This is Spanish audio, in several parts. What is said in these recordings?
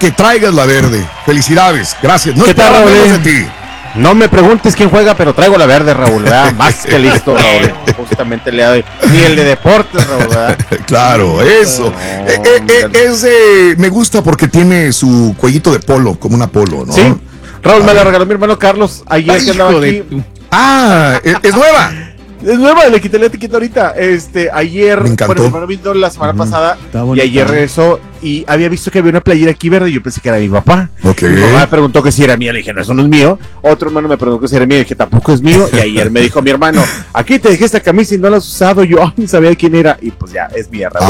que traigas la verde. Felicidades, gracias. No ¿Qué tal, esperaba menos de ti. No me preguntes quién juega, pero traigo la verde, Raúl, ¿verdad? Más que listo, Raúl. Justamente le doy. Ni el de deportes, Raúl, ¿verdad? Claro, eso. Me gusta porque tiene su cuellito de polo, como una polo, ¿no? Sí. Raúl, me la regaló mi hermano Carlos ayer que andaba aquí. Es nueva. Es nueva, le quité la etiqueta ahorita. Ayer, Me encantó. bueno, mi hermano vino la semana pasada y ayer regresó y había visto que había una playera aquí verde y yo pensé que era mi papá. Okay. Mi mamá me preguntó que si era mía, le dije, no, eso no es mío. Otro hermano me preguntó que si era mío, le dije, tampoco es mío. Y ayer me dijo mi hermano, aquí te dejé esta camisa y no la has usado. Yo ni sabía de quién era. Y pues ya, es mía, Raúl.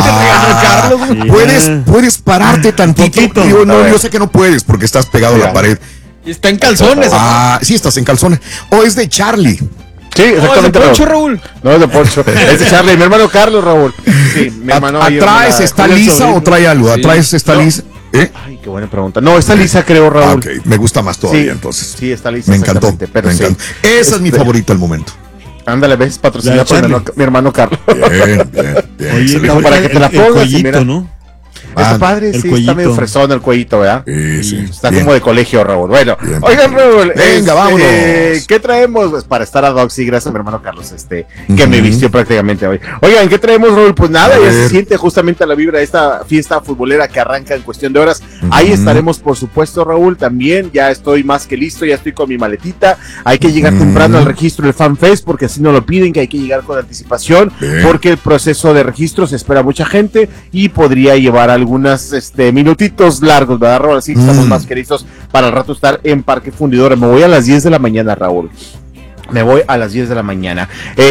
¿Puedes pararte tantito? Digo, no, yo sé que no puedes porque estás pegado a la pared. Y está en calzones. Sí, estás en calzones. O es de Charlie. Sí, exactamente. No, es de Poncho, Raúl. No es de Poncho, es de Charlie, mi hermano Carlos, Raúl. Sí, mi hermano. ¿Atrás está lisa o trae algo? ¿Atrás está lisa? Ay, qué buena pregunta. No, está lisa, creo, Raúl. Ok, me gusta más todavía, entonces. Sí, está lisa. Me encantó. Pero me encantó. Esa es mi favorita al momento. Ándale, ves, patrocinada por mi hermano Carlos. Bien. Oye, para que te la pongas. El cuellito, ¿no? Está padre, sí, cuellito. está medio fresón el cuellito, ¿verdad? Sí. Está bien. como de colegio, Raúl. Bueno, Bien. oigan, Raúl. Venga, vámonos. ¿Qué traemos? Pues para estar ad hoc, sí, gracias a mi hermano Carlos, que me vistió prácticamente hoy. Oigan, ¿qué traemos, Raúl? Pues nada, ya se siente justamente la vibra de esta fiesta futbolera que arranca en cuestión de horas. Ahí estaremos, por supuesto, Raúl, también. Ya estoy más que listo, ya estoy con mi maletita. Hay que llegar temprano al registro del FanFest, porque así nos lo piden, que hay que llegar con anticipación, porque el proceso de registro se espera mucha gente y podría llevar algunas, minutitos largos, ¿verdad, Raúl? Así que estamos más que listos para el rato estar en Parque Fundidora. Me voy a las 10 de la mañana, Raúl. Me voy a las 10 de la mañana.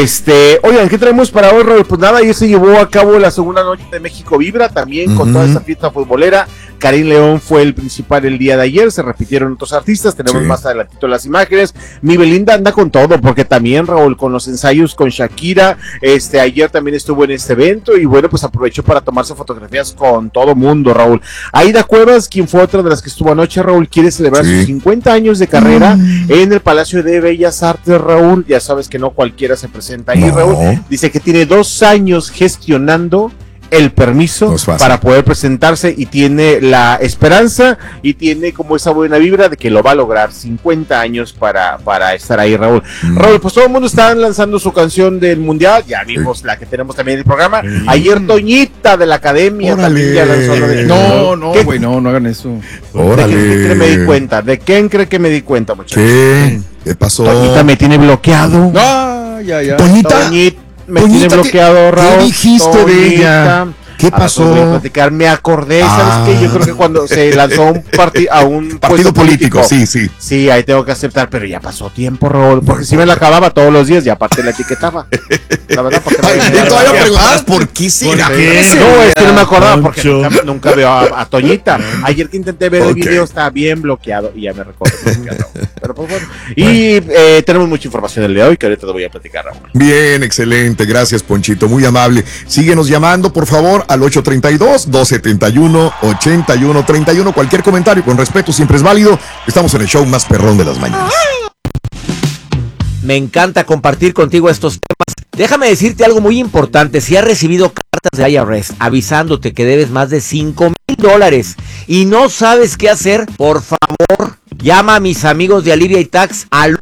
Oigan, ¿qué traemos para hoy, Raúl? Pues nada, ayer se llevó a cabo la segunda noche de México Vibra, también con toda esta fiesta futbolera. Karim León fue el principal el día de ayer, se repitieron otros artistas, tenemos más adelantito las imágenes. Mi Belinda anda con todo, porque también, Raúl, con los ensayos con Shakira, ayer también estuvo en este evento, y bueno, pues aprovechó para tomarse fotografías con todo mundo, Raúl. Aida Cuevas, quien fue otra de las que estuvo anoche, Raúl, quiere celebrar sus 50 años de carrera en el Palacio de Bellas Artes, Raúl. Ya sabes que no cualquiera se presenta ahí, Raúl. Dice que tiene 2 años gestionando el permiso para poder presentarse y tiene la esperanza y tiene como esa buena vibra de que lo va a lograr. 50 años para estar ahí, Raúl. Raúl, pues todo el mundo está lanzando su canción del Mundial, ya vimos la que tenemos también en el programa. Ayer Toñita de la Academia también ya lanzó la de... No hagan eso. ¿De qué me di cuenta? ¿De quién cree que me di cuenta, muchachos? ¿Qué pasó? Toñita me tiene bloqueado. Ya. Toñita me tiene bloqueado, Raúl. ¿Qué dijiste de ella? ¿Qué pasó? Voy a platicar, me acordé, ¿sabes qué? Yo creo que cuando se lanzó a un partido político, sí. Sí, ahí tengo que aceptar, pero ya pasó tiempo, Raúl, porque si me la acababa todos los días y aparte la etiquetaba. La verdad, porque todavía preguntas por qué será. No, es que no me acordaba porque nunca veo a Toñita. Ayer que intenté ver el video estaba bien bloqueado y ya me recuerdo. Pero pues bueno. Y tenemos mucha información el día de hoy que ahorita te voy a platicar, Raúl. Bien, excelente, gracias, Ponchito, muy amable. Síguenos llamando, por favor, al 832-271-8131. Cualquier comentario con respeto siempre es válido. Estamos en el show más perrón de las mañanas. Me encanta compartir contigo estos temas. Déjame decirte algo muy importante. Si has recibido cartas de IRS avisándote que debes más de $5,000 y no sabes qué hacer, por favor, llama a mis amigos de Alivia y Tax al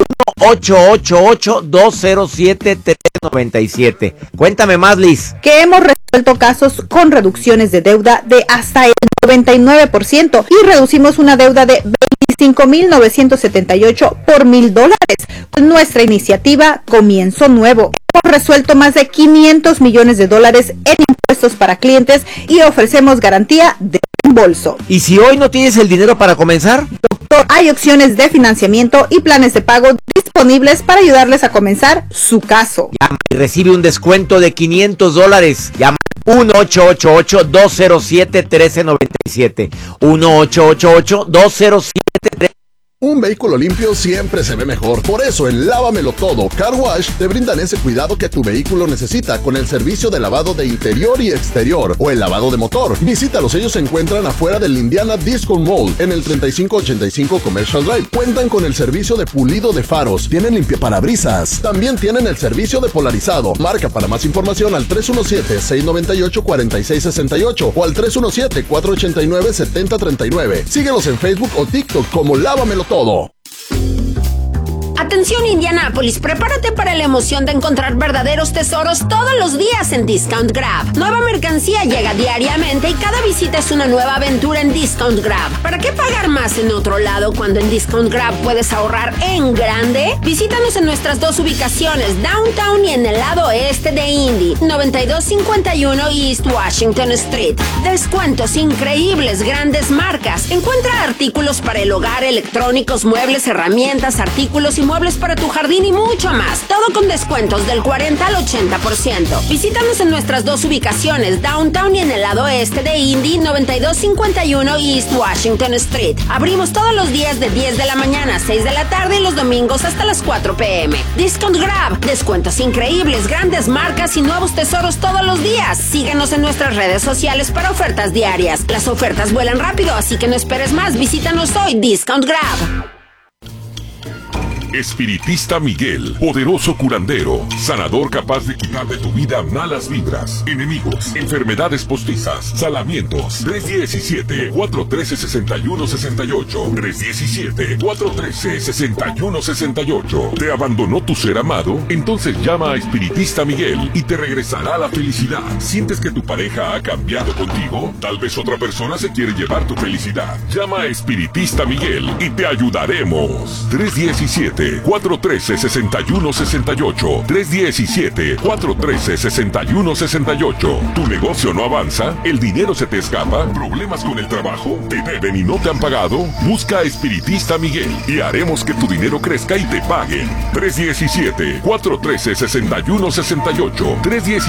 1-888-207-397. Cuéntame más, Liz. Que hemos resuelto casos con reducciones de deuda de hasta el 99% y reducimos una deuda de $25,978 por $1,000. Con nuestra iniciativa Comienzo Nuevo, hemos resuelto más de $500 millones en impuestos para clientes y ofrecemos garantía de reembolso. ¿Y si hoy no tienes el dinero para comenzar? Doctor, hay opciones de financiamiento y planes de pago disponibles para ayudarles a comenzar su caso. Llama y recibe un descuento de $500. Llama 1-888-207-1397. 1-888-207-1397. Un vehículo limpio siempre se ve mejor. Por eso en Lávamelo Todo Car Wash te brindan ese cuidado que tu vehículo necesita con el servicio de lavado de interior y exterior o el lavado de motor. Visítalos, ellos se encuentran afuera del Indiana Discount Mall en el 3585 Commercial Drive. Cuentan con el servicio de pulido de faros, tienen limpiaparabrisas, también tienen el servicio de polarizado. Marca para más información al 317-698-4668 o al 317-489-7039. Síguelos en Facebook o TikTok como Lávamelo Todo. Atención Indianápolis, prepárate para la emoción de encontrar verdaderos tesoros todos los días en Discount Grab. Nueva mercancía llega diariamente y cada visita es una nueva aventura en Discount Grab. ¿Para qué pagar más en otro lado cuando en Discount Grab puedes ahorrar en grande? Visítanos en nuestras dos ubicaciones, Downtown y en el lado oeste de Indy, 9251 East Washington Street. Descuentos increíbles, grandes marcas. Encuentra artículos para el hogar, electrónicos, muebles, herramientas, artículos y muebles para tu jardín y mucho más. Todo con descuentos del 40 al 80%. Visítanos en nuestras dos ubicaciones, Downtown y en el lado este de Indy, 9251 East Washington Street. Abrimos todos los días de 10 de la mañana a 6 de la tarde y los domingos hasta las 4 p.m. Discount Grab, descuentos increíbles, grandes marcas y nuevos tesoros todos los días. Síguenos en nuestras redes sociales para ofertas diarias. Las ofertas vuelan rápido, así que no esperes más. Visítanos hoy, Discount Grab. Espiritista Miguel, poderoso curandero, sanador capaz de quitar de tu vida malas vibras, enemigos, enfermedades postizas, salamientos. 317-413-6168. 317-413-6168. ¿Te abandonó tu ser amado? Entonces llama a Espiritista Miguel y te regresará la felicidad. ¿Sientes que tu pareja ha cambiado contigo? Tal vez otra persona se quiere llevar tu felicidad. Llama a Espiritista Miguel y te ayudaremos. 317-413-6168. 317-413-6168. ¿Tu negocio no avanza? ¿El dinero se te escapa? ¿Problemas con el trabajo? ¿Te deben y no te han pagado? Busca a Espiritista Miguel y haremos que tu dinero crezca y te paguen. 317-413-6168.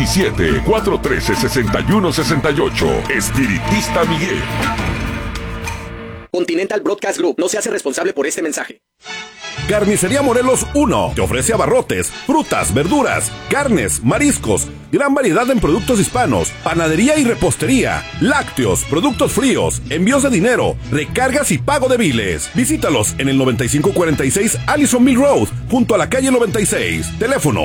317-413-6168. Espiritista Miguel. Continental Broadcast Group no se hace responsable por este mensaje. Carnicería Morelos 1 te ofrece abarrotes, frutas, verduras, carnes, mariscos, gran variedad en productos hispanos, panadería y repostería, lácteos, productos fríos, envíos de dinero, recargas y pago de biles. Visítalos en el 9546 Allison Mill Road, junto a la calle 96. Teléfono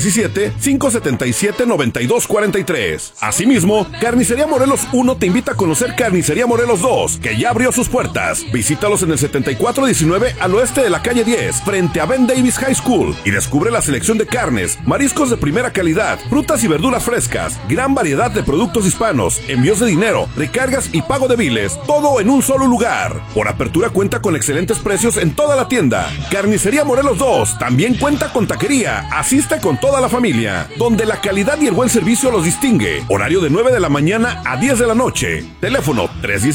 317-577-9243. Asimismo, Carnicería Morelos 1 te invita a conocer Carnicería Morelos 2, que ya abrió sus puertas. Visítalos en el 7419 al oeste de la calle 10, frente a Ben Davis High School, y descubre la selección de carnes, mariscos de primera calidad, frutas y verduras frescas, gran variedad de productos hispanos, envíos de dinero, recargas y pago de biles, todo en un solo lugar. Por apertura cuenta con excelentes precios en toda la tienda. Carnicería Morelos 2 también cuenta con taquería. Asiste con toda la familia, donde la calidad y el buen servicio los distingue. Horario de 9 de la mañana a 10 de la noche. Teléfono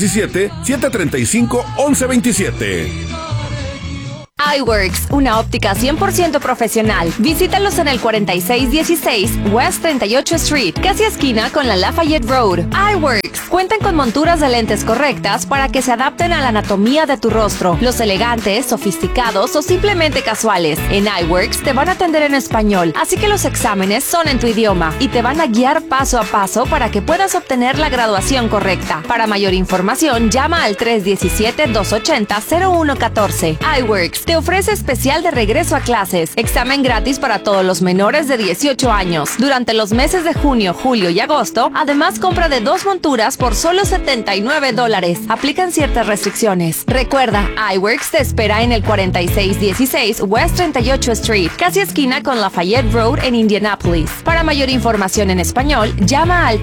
317-735-1127. iWorks, una óptica 100% profesional. Visítalos en el 4616 West 38 Street, casi esquina con la Lafayette Road. iWorks cuentan con monturas de lentes correctas para que se adapten a la anatomía de tu rostro. Los elegantes, sofisticados o simplemente casuales. En iWorks te van a atender en español, así que los exámenes son en tu idioma y te van a guiar paso a paso para que puedas obtener la graduación correcta. Para mayor información, llama al 317-280-0114. iWorks te ofrece especial de regreso a clases, examen gratis para todos los menores de 18 años. Durante los meses de junio, julio y agosto, además compra de 2 monturas por solo $79. Aplican ciertas restricciones. Recuerda, iWorks te espera en el 4616 West 38 Street, casi esquina con Lafayette Road en Indianapolis. Para mayor información en español, llama al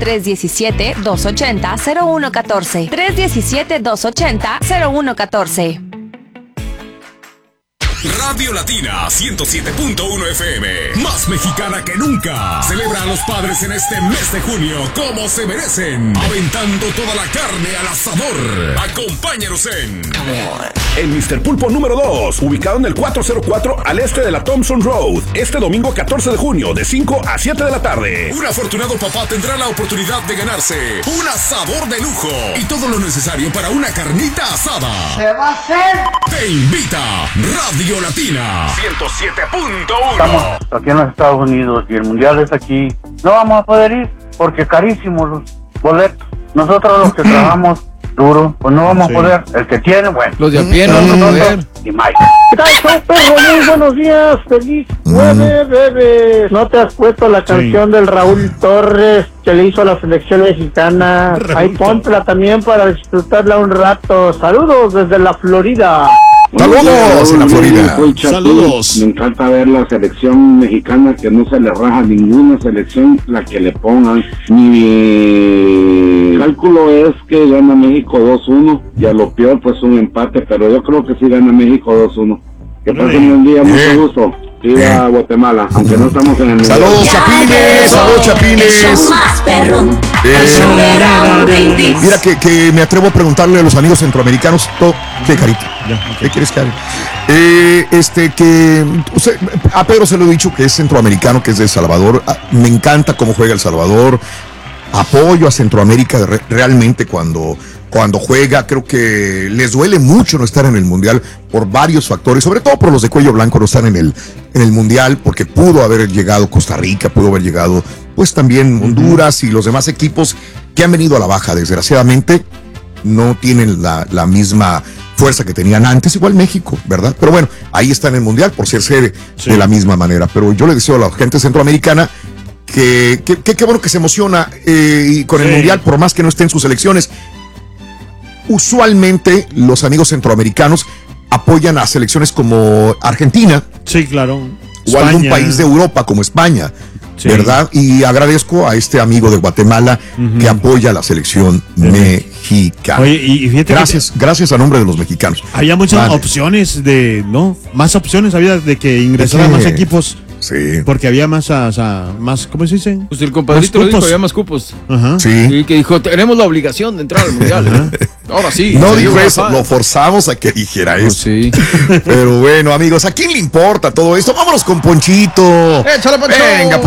317-280-0114. 317-280-0114. Radio Latina 107.1 FM, más mexicana que nunca. Celebra a los padres en este mes de junio como se merecen, aventando toda la carne al asador. Acompáñanos en El Mr. Pulpo número 2, ubicado en el 404 al este de la Thompson Road, este domingo 14 de junio, de 5 a 7 de la tarde. un afortunado papá tendrá la oportunidad de ganarse un asador de lujo y todo lo necesario para una carnita asada. ¿Se va a hacer? Te invita Radio Latina 107.1. Estamos aquí en los Estados Unidos y el mundial es aquí. No vamos a poder ir porque carísimos los boletos. Nosotros los que trabajamos duro, pues no vamos a poder. El que tiene, bueno. Los de a pie no van a poder. Y Mike. ¿Qué tal, soy perro? Muy buenos días. Feliz jueves, bebés. ¿No te has puesto la canción del Raúl Torres que le hizo a la selección mexicana? Ahí póntela también para disfrutarla un rato. Saludos desde la Florida. Saludos en la Florida. Saludos. Me encanta ver la selección mexicana, que no se le raja ninguna selección la que le pongan. Mi cálculo es que gana México 2-1 y a lo peor pues un empate, pero yo creo que sí gana México 2-1. Que pasen un día, mucho gusto. Viva Guatemala, aunque no estamos en el... Saludos, Chapines, saludos, Chapines. Mira que me atrevo a preguntarle a los amigos centroamericanos, ¿qué, Carita? ¿Qué quieres que haga? A Pedro se lo he dicho que es centroamericano, que es de El Salvador. Me encanta cómo juega El Salvador. Apoyo a Centroamérica realmente cuando juega. Creo que les duele mucho no estar en el Mundial por varios factores, sobre todo por los de cuello blanco no estar en el Mundial, porque pudo haber llegado Costa Rica, pudo haber llegado pues también Honduras y los demás equipos que han venido a la baja. Desgraciadamente no tienen la misma fuerza que tenían antes, igual México, ¿verdad? Pero bueno, ahí está en el Mundial por ser de la misma manera. Pero yo le deseo a la gente centroamericana que bueno que se emociona y con el Mundial, por más que no esté en sus selecciones. Usualmente los amigos centroamericanos apoyan a selecciones como Argentina. Sí, claro. O algún país de Europa como España, ¿verdad? Y agradezco a este amigo de Guatemala que apoya a la selección mexicana. Oye, y fíjate gracias a nombre de los mexicanos. Había muchas opciones más opciones había de que ingresaran más equipos. Sí. Porque había más, ¿cómo se dice? Pues el compadrito lo dijo, había más cupos. Ajá. Sí. Y que dijo, tenemos la obligación de entrar al mundial. Ahora sí. No dijo eso, lo forzamos a que dijera eso. Sí. Pero bueno, amigos, ¿a quién le importa todo esto? Vámonos con Ponchito. ¡Échale, Poncho!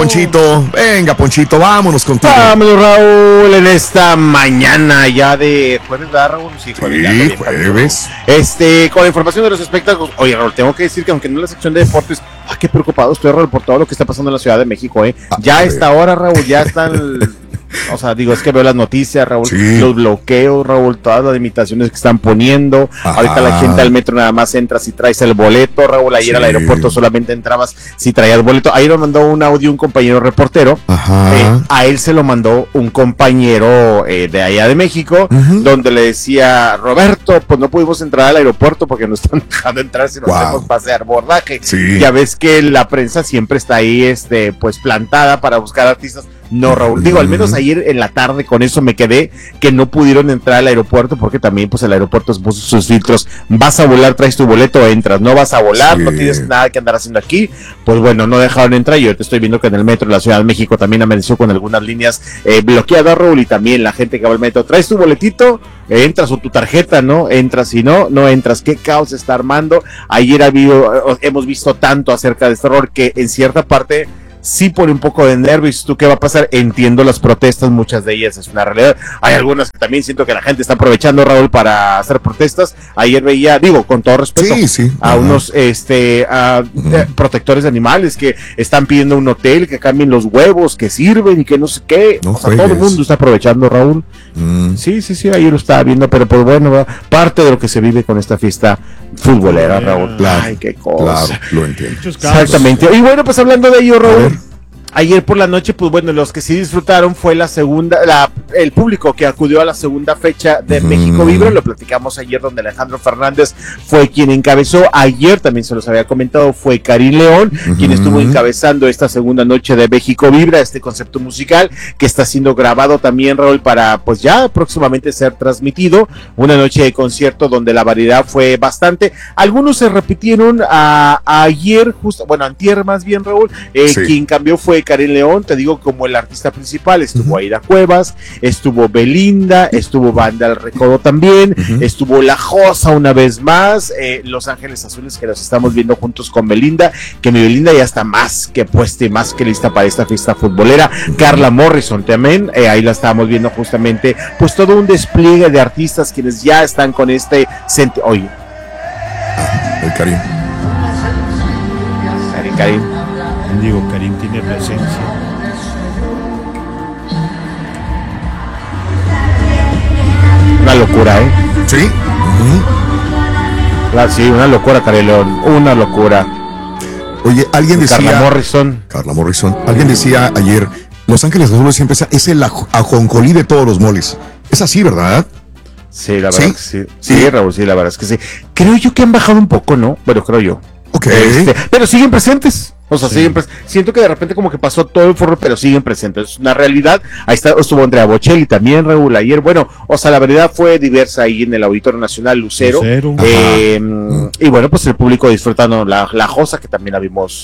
Venga, Ponchito, vámonos contigo. Vámonos, Raúl, en esta mañana ya de jueves, ¿verdad, Raúl? Sí, jueves. Con la información de los espectáculos. Oye, Raúl, tengo que decir que aunque no es la sección de deportes, qué preocupado estoy, Raúl, por todo lo que está pasando en la Ciudad de México, Ya a esta hora, Raúl, ya están... O sea, digo, es que veo las noticias, Raúl, los bloqueos, Raúl, todas las limitaciones que están poniendo. Ahorita la gente al metro nada más entra si traes el boleto, Raúl. Ayer al aeropuerto solamente entrabas si traías boleto. Ayer nos mandó un audio un compañero reportero. A él se lo mandó un compañero de allá de México, donde le decía, Roberto, pues no pudimos entrar al aeropuerto porque nos están dejando entrar si nos hacemos pasear bordaje. Ya ves que la prensa siempre está ahí, pues plantada para buscar artistas. No, Raúl, digo, al menos ayer en la tarde con eso me quedé, que no pudieron entrar al aeropuerto porque también pues el aeropuerto puso sus filtros. Vas a volar, traes tu boleto, entras. No vas a volar, no tienes nada que andar haciendo aquí. Pues bueno, no dejaron entrar. Yo te estoy viendo que en el metro de la Ciudad de México también amaneció con algunas líneas bloqueadas, Raúl, y también la gente que va al metro, traes tu boletito, entras, o tu tarjeta, ¿no? Entras, si no entras. Qué caos se está armando. Ayer hemos visto tanto acerca de este error que en cierta parte sí pone un poco de nervios. ¿Tú qué va a pasar? Entiendo las protestas, muchas de ellas es una realidad. Hay algunas que también siento que la gente está aprovechando, Raúl, para hacer protestas. Ayer veía, digo, con todo respeto, a unos protectores de animales que están pidiendo un hotel, que cambien los huevos, que sirven y que no sé qué. Todo el mundo está aprovechando, Raúl. Sí, ayer lo estaba viendo, pero pues bueno, parte de lo que se vive con esta fiesta futbolera, Raúl. Claro, ay, qué cosa. Claro, lo entiendo. Exactamente. Y bueno, pues hablando de ello, Raúl, Ayer por la noche, pues bueno, los que sí disfrutaron fue el público que acudió a la segunda fecha de México Vibra. Lo platicamos ayer, donde Alejandro Fernández fue quien encabezó. Ayer también se los había comentado, fue Karim León quien estuvo encabezando esta segunda noche de México Vibra, este concepto musical que está siendo grabado también, Raúl, para pues ya próximamente ser transmitido. Una noche de concierto donde la variedad fue bastante. Algunos se repitieron ayer, antier más bien, Raúl. Quien cambió fue Karim León, te digo, como el artista principal. Estuvo Aida Cuevas, estuvo Belinda, estuvo Banda El Recodo también, estuvo La Josa una vez más, Los Ángeles Azules, que los estamos viendo juntos con Belinda, que mi Belinda ya está más que puesta y más que lista para esta fiesta futbolera. Carla Morrison también, ahí la estábamos viendo justamente, pues todo un despliegue de artistas quienes ya están con este oye. El Karim. Karim. Digo, Karim tiene presencia. Una locura, ¿eh? Sí. Sí, una locura, Karim León, una locura. Oye, alguien decía... Carla Morrison. Alguien decía ayer, Los Ángeles Azules siempre es el ajonjolí de todos los moles. Es así, ¿verdad? Sí, la verdad que sí. Sí, Raúl, sí, la verdad es que sí. Creo yo que han bajado un poco, ¿no? Bueno, creo yo. Ok. Pero siguen presentes. O sea, siento que de repente como que pasó todo el forro, pero siguen presentes. Es una realidad. Ahí estuvo Andrea Bocelli también, Raúl, ayer. Bueno, o sea, la verdad fue diversa ahí en el Auditorio Nacional Lucero. Y bueno, pues el público disfrutando la Josa, que también la vimos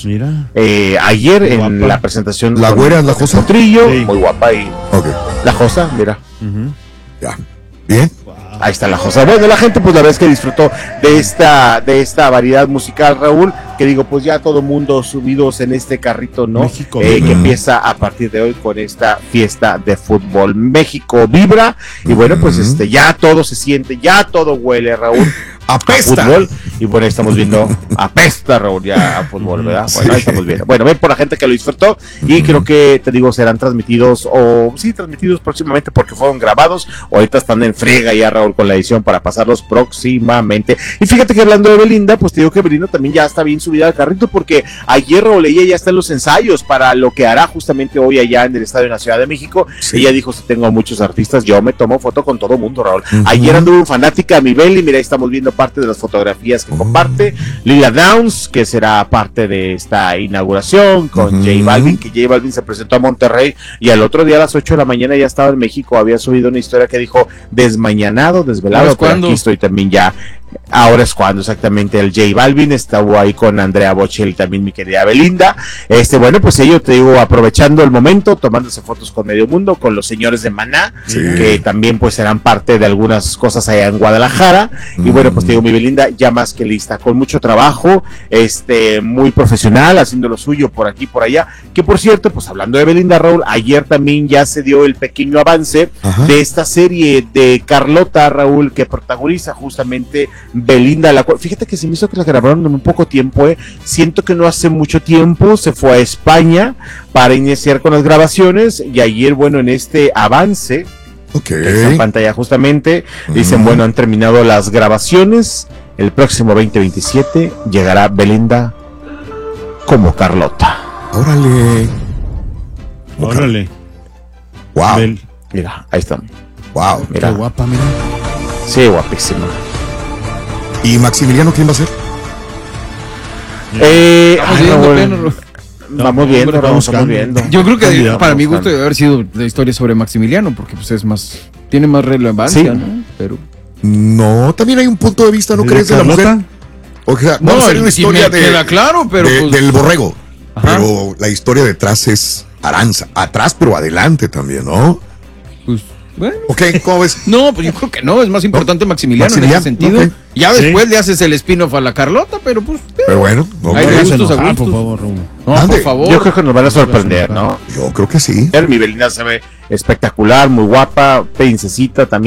ayer en la presentación. ¿La güera es la Josa? Trillo, muy guapa. Y la Josa, mira. Ya. Bien. Ahí está la Josa. Bueno, la gente, pues la verdad es que disfrutó de esta variedad musical, Raúl, que digo, pues ya todo mundo subidos en este carrito, ¿no? México que empieza a partir de hoy con esta fiesta de fútbol. México vibra, y bueno, pues ya todo se siente, ya todo huele, Raúl. Apesta. A fútbol. Y bueno, ahí estamos viendo, apesta, Raúl, ya a fútbol, ¿verdad? Bueno, ahí estamos viendo. Bueno, ven por la gente que lo disfrutó, y creo que, te digo, serán transmitidos, transmitidos próximamente porque fueron grabados, o ahorita están en friega ya, Raúl, con la edición para pasarlos próximamente. Y fíjate que hablando de Belinda, pues te digo que Belinda también ya está bien subida al carrito, porque ayer, Raúl, ella ya está en los ensayos para lo que hará justamente hoy allá en el Estadio de la Ciudad de México. Ella dijo, si tengo muchos artistas, yo me tomo foto con todo mundo, Raúl. Ayer anduvo fanática a mi Beli, mira, ahí estamos viendo parte de las fotografías que comparte Lila Downs, que será parte de esta inauguración con J Balvin, que J Balvin se presentó a Monterrey y al otro día a las 8 de la mañana ya estaba en México. Había subido una historia que dijo, desmañanado, desvelado, pero aquí estoy también ya. Ahora es cuando exactamente el J Balvin estuvo ahí con Andrea Bocelli, también mi querida Belinda. Bueno, pues ellos, te digo, aprovechando el momento, tomándose fotos con medio mundo, con los señores de Maná, que también pues serán parte de algunas cosas allá en Guadalajara. Y bueno, pues te digo, mi Belinda ya más que lista, con mucho trabajo, muy profesional, haciendo lo suyo por aquí, por allá. Que por cierto, pues hablando de Belinda, Raúl, ayer también ya se dio el pequeño avance de esta serie de Carlota, Raúl, que protagoniza justamente Belinda. Fíjate que se me hizo que la grabaron en un poco tiempo, siento que no hace mucho tiempo se fue a España para iniciar con las grabaciones, y ayer, bueno, en este avance que está en pantalla justamente, dicen, bueno, han terminado las grabaciones, el próximo 2027 llegará Belinda como Carlota. Órale. Wow. Mira, ahí está. Wow. Mira. Qué guapa, mira. Sí, guapísima. ¿Y Maximiliano quién va a ser? Vamos viendo. Yo creo que para mi gusto debe haber sido la historia sobre Maximiliano, porque pues tiene más relevancia, ¿no? Pero no, también hay un punto de vista, ¿no crees, de la mujer? O sea, vamos a hacer una historia del borrego, pero la historia detrás es Aranza, atrás pero adelante también, ¿no? Pues bueno. Ok, ¿cómo ves? No, pues yo creo que no, es más importante Maximiliano en ese sentido. Ya después le haces el spin-off a la Carlota, pero pues... Pero bueno, hay de gustos a gustos. Por favor, Raúl. No, por favor. Yo creo que nos van a sorprender, ¿no? Yo creo que sí. Mi Belinda se ve espectacular, muy guapa, princesita también.